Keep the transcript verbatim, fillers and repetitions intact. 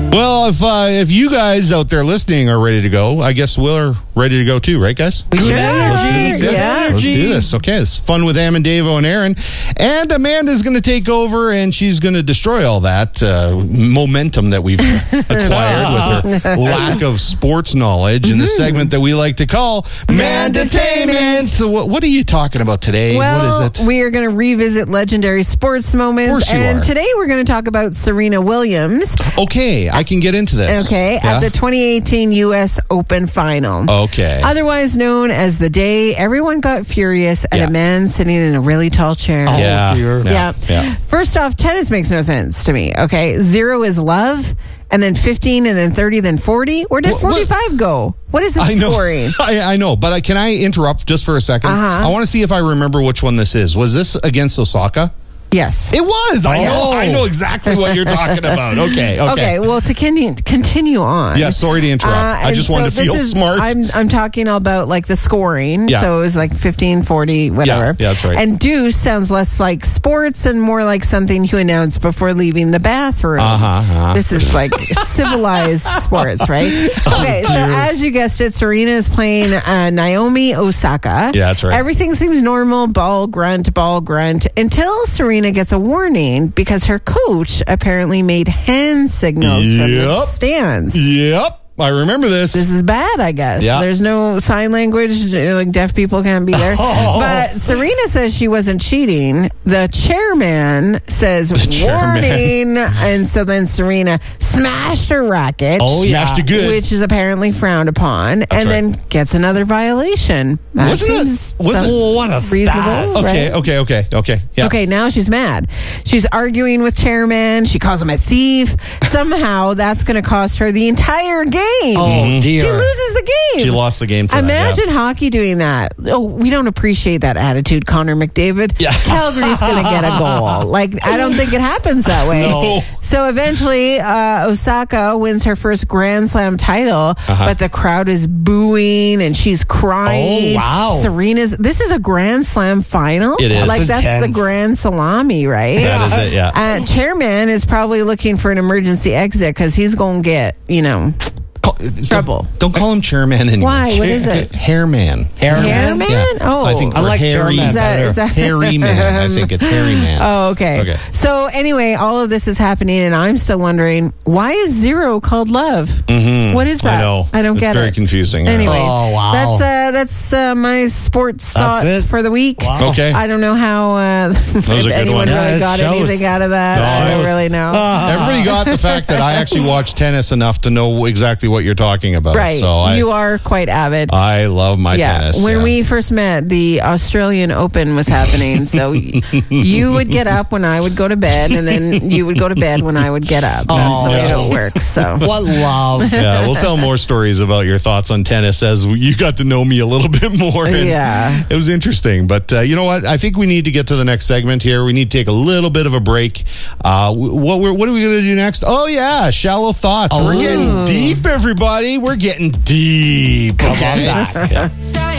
Well, if uh, if you guys out there listening are ready to go, I guess we're ready to go too, right, guys? Good Sure. energy. Good Yeah. Let's energy. do this. Okay, it's fun with Am and Davo and Aaron. And Amanda's going to take over, and she's going to destroy all that uh, momentum that we've acquired with her lack of sports knowledge in the segment that we like to call Mandatainment. So what, what are you talking about today? Well, what is it? we are going to revisit legendary sports moments. Of course you and are. today we're going to talk about Serena Williams. Okay, I can get into this. Okay, Yeah? at the twenty eighteen U S Open final. Okay. Otherwise known as the day everyone got furious at Yeah. a man sitting in a really tall chair. Oh, yeah. dear. Yeah. Yeah. First off, tennis makes no sense to me. Okay. Zero is love, and then fifteen, and then thirty, then forty. Where did What- what- forty-five go? What is the I know. scoring? I, I know, but I, can I interrupt just for a second? Uh-huh. I want to see if I remember which one this is. Was this against Osaka? Yes. It was. I know. Oh. I know exactly what you're talking about. Okay. Okay. Okay, well, to continue, continue on. Yeah, sorry to interrupt. I and just wanted to this feel is- smart. I'm, I'm talking about like the scoring. Yeah. So it was like fifteen, forty, whatever. Yeah, yeah, that's right. And deuce sounds less like sports and more like something you announce before leaving the bathroom. Uh-huh, uh-huh. This is like civilized sports, right? Okay, so as you guessed it, Serena is playing uh, Naomi Osaka. Yeah, that's right. Everything seems normal, ball grunt, ball grunt, until Serena gets a warning because her coach apparently made hand signals from the Yep. stands. Yep. I remember this. This is bad, I guess. Yeah. There's no sign language, like deaf people can't be there. Oh. But Serena says she wasn't cheating. The chairman says chairman. warning. And so then Serena smashed her racket. Oh, yeah. Smashed it good. Which is apparently frowned upon, and right. then gets another violation. That Wasn't it- seems was it- some- Oh, what a reasonable, stas. okay, right? okay, okay, okay. Yeah. Okay, now she's mad. She's arguing with chairman. She calls him a thief. Somehow that's going to cost her the entire game. Oh, dear. She loses the game. She lost the game to that, Imagine hockey doing that. Oh, we don't appreciate that attitude, Connor McDavid. Yeah. Calgary's going to get a goal. Like, I don't think it happens that way. No. So eventually, uh, Osaka wins her first Grand Slam title, Uh-huh. but the crowd is booing and she's crying. Oh, wow. Serena's, this is a Grand Slam final? It is. Like, that's the Intense. Grand Salami, right? That is it, yeah. Uh, chairman is probably looking for an emergency exit because he's going to get, you you know, Call, trouble. Don't, don't call him chairman anymore. Why? What is it? Hairman. Hairman? Hairman? Yeah. Oh. I think I we're like hairy. chairman Is that- better. is that- hairy man. I think it's hairy man. Oh, okay. Okay. So anyway, all of this is happening, and I'm still wondering why is zero called love? Mm-hmm. What is that? I know. I don't It's get very it. confusing. I know. Anyway, Oh, wow. that's uh, that's uh, my sports thoughts it? for the week. Wow. Okay. I don't know how uh, if a good anyone one. really Yeah, it got shows. anything out of that. No, I it don't was- really know. Everybody got the fact that I actually watch tennis enough to know exactly what you're talking about. right. So I, you are quite avid. I love my yeah. tennis. When yeah. we first met, the Australian Open was happening. So y- you would get up when I would go to bed, and then you would go to bed when I would get up. That's Oh, the way yeah. it works. So. What love. yeah, we'll tell more stories about your thoughts on tennis as you got to know me a little bit more. And Yeah. It was interesting. But uh, you know what? I think we need to get to the next segment here. We need to take a little bit of a break. Uh, what, we're, what are we going to do next? Oh, yeah, shallow thoughts. We're getting deep, everybody. We're getting deep. Come on okay? back. Science.